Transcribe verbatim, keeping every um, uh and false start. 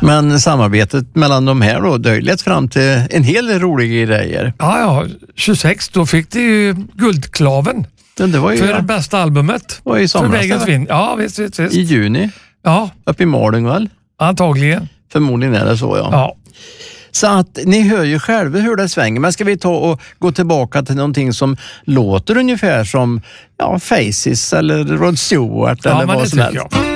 Men samarbetet mellan de här då, det har ju lett fram till en hel del roliga grejer. Ja, ja. tjugosex, då fick det ju Guldklaven. Men det var ju, för ja, det bästa albumet. var i somras, för Vägens vind. Ja, visst, visst, visst. I juni. Ja. Uppe i Malung väl? Antagligen. Förmodligen är det så, ja. Ja. Så att ni hör ju själva hur det svänger. Men ska vi ta och gå tillbaka till någonting som låter ungefär som ja, Faces eller Rod Stewart ja, eller men vad det som helst. jag.